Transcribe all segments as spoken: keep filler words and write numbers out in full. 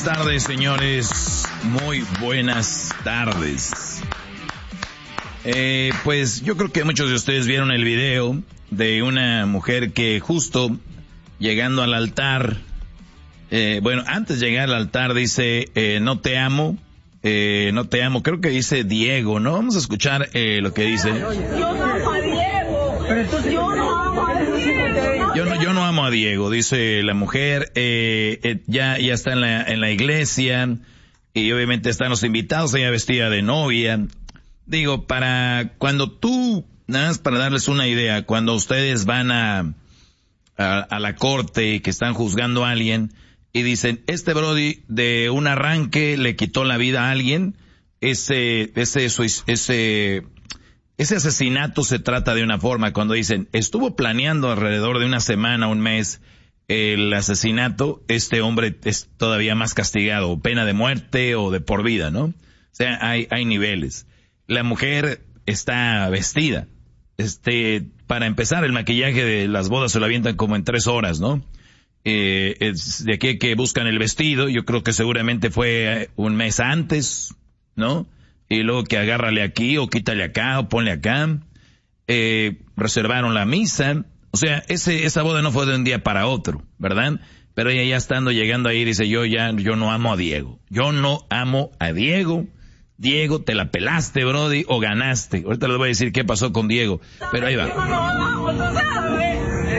buenas tardes, señores. Muy buenas tardes. Eh, pues yo creo que muchos de ustedes vieron el video de una mujer que justo llegando al altar, eh, bueno, antes de llegar al altar dice, eh, no te amo, eh, no te amo, creo que dice Diego, ¿no? Vamos a escuchar eh, lo que dice. Yo no amo a Diego, pero entonces yo no amo a Diego. Yo no, yo no amo a Diego, dice la mujer, eh, eh, ya, ya está en la, en la iglesia, y obviamente están los invitados, ella vestida de novia. Digo, para cuando tú, nada más para darles una idea, cuando ustedes van a, a, a la corte que están juzgando a alguien y dicen, este brody de un arranque le quitó la vida a alguien, ese, ese, ese, ese asesinato se trata de una forma. Cuando dicen, estuvo planeando alrededor de una semana, un mes, el asesinato, este hombre es todavía más castigado, pena de muerte o de por vida, ¿no? O sea, hay, hay niveles. La mujer está vestida. Este, para empezar, el maquillaje de las bodas se lo avientan como en tres horas, ¿no? Eh, es de aquí que buscan el vestido, yo creo que seguramente fue un mes antes, ¿no? Y luego que agárrale aquí, o quítale acá, o ponle acá. Eh, reservaron la misa. O sea, ese, esa boda no fue de un día para otro, ¿verdad? Pero ella ya estando llegando ahí dice, yo ya, yo no amo a Diego. Yo no amo a Diego. Diego, te la pelaste, brody, o ganaste. Ahorita les voy a decir qué pasó con Diego, pero ahí va. Yo no amo, tú sabes.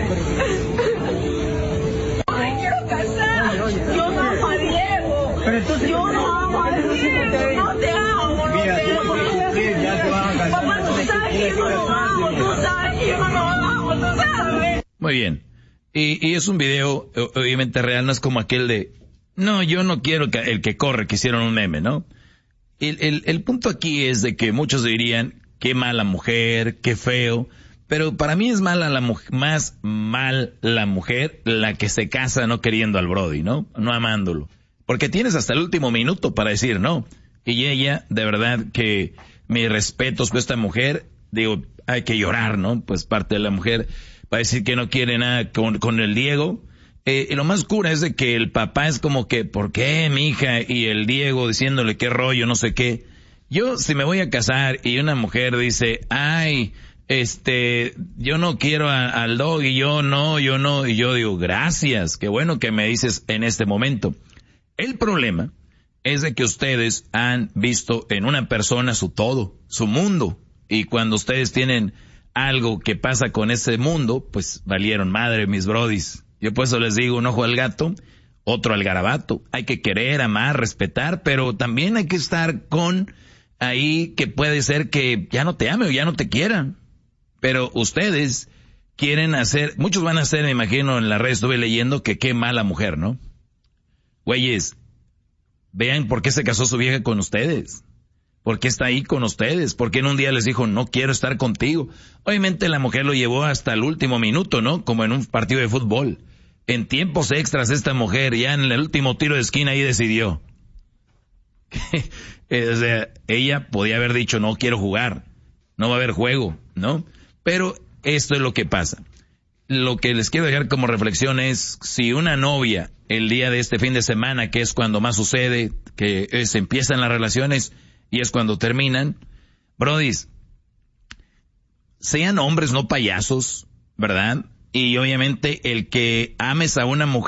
Ay, quiero casar. Yo no amo a Diego. Pero entonces yo no amo a Diego. No te amo, no te amo. Papá, tú sabes que yo no amo, tú sabes que yo no amo, tú sabes. Muy bien. Y, y es un video, obviamente real, no es como aquel de, no, yo no quiero que el que corre, que hicieron un meme, ¿no? El, el, el punto aquí es de que muchos dirían, qué mala mujer, qué feo, pero para mí es mala la mujer, más mal la mujer, la que se casa no queriendo al brody, ¿no? No amándolo. Porque tienes hasta el último minuto para decir no. Y ella, de verdad que mis respetos por esta mujer, digo, hay que llorar, ¿no? Pues parte de la mujer va a decir que no quiere nada con, con el Diego. Eh, y lo más cura es de que el papá es como que, ¿por qué, mi hija? Y el Diego diciéndole qué rollo, no sé qué. Yo, si me voy a casar y una mujer dice, ay, este, yo no quiero a, al dog y yo no, yo no, y yo digo, gracias, qué bueno que me dices en este momento. El problema es de que ustedes han visto en una persona su todo, su mundo, y cuando ustedes tienen algo que pasa con ese mundo, pues valieron madre, mis brodis. Yo por eso les digo, un ojo al gato, otro al garabato. Hay que querer, amar, respetar, pero también hay que estar con ahí que puede ser que ya no te ame o ya no te quiera. Pero ustedes quieren hacer, muchos van a hacer, me imagino, en la red estuve leyendo que qué mala mujer, ¿no? Güeyes, vean por qué se casó su vieja con ustedes. ¿Por qué está ahí con ustedes? ¿Por qué en un día les dijo, no quiero estar contigo? Obviamente la mujer lo llevó hasta el último minuto, ¿no? Como en un partido de fútbol. En tiempos extras esta mujer, ya en el último tiro de esquina ahí decidió. O sea, ella podía haber dicho, no quiero jugar, no va a haber juego, ¿no? Pero esto es lo que pasa. Lo que les quiero dejar como reflexión es, si una novia, el día de este fin de semana, que es cuando más sucede, que se empiezan las relaciones y es cuando terminan, brodis, sean hombres, no payasos, ¿verdad? Y obviamente el que ames a una mujer